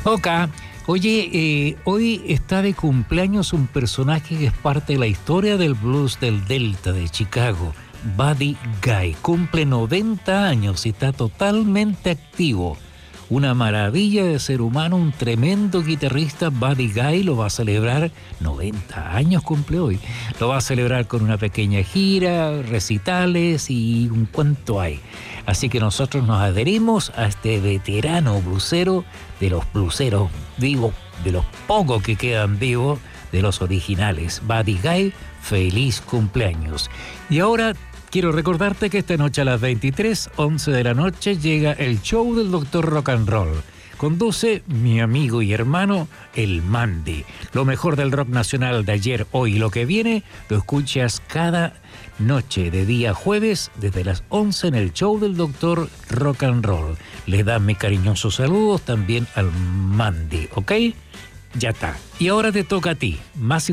Ok. Oye, hoy está de cumpleaños un personaje que es parte de la historia del blues del Delta de Chicago, Buddy Guy. Cumple 90 años y está totalmente activo. Una maravilla de ser humano, un tremendo guitarrista. Buddy Guy lo va a celebrar, 90 años cumple hoy. Lo va a celebrar con una pequeña gira, recitales y un cuanto hay. Así que nosotros nos adherimos a este veterano blusero, de los bluseros vivos, de los pocos que quedan vivos, de los originales. Buddy Guy, feliz cumpleaños. Y ahora quiero recordarte que esta noche a las 23:11 de la noche llega el show del Dr. Rock and Roll. Conduce mi amigo y hermano, el Mandy. Lo mejor del rock nacional de ayer, hoy y lo que viene, lo escuchas cada noche de día jueves desde las 11 en el show del Dr. Rock and Roll. Le dan mis cariñosos saludos también al Mandy, ¿ok? Ya está. Y ahora te toca a ti. Más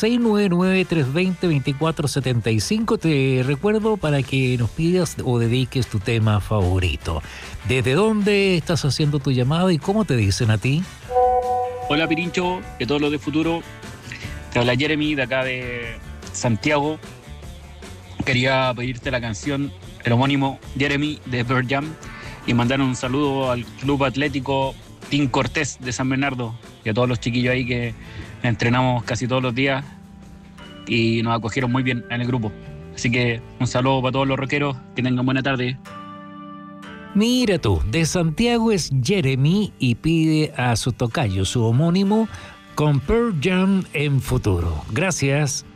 56993202475. Te recuerdo para que nos pidas o dediques tu tema favorito. ¿Desde dónde estás haciendo tu llamada y cómo te dicen a ti? Hola Pirincho, de todos los de Futuro. Te habla Jeremy de acá de Santiago. Quería pedirte la canción, el homónimo Jeremy de Pearl Jam, y mandar un saludo al Club Atlético Team Cortés de San Bernardo y a todos los chiquillos ahí que entrenamos casi todos los días y nos acogieron muy bien en el grupo. Así que un saludo para todos los rockeros, que tengan buena tarde. Mira tú, de Santiago es Jeremy y pide a su tocayo, su homónimo, con Pearl Jam en Futuro. Gracias.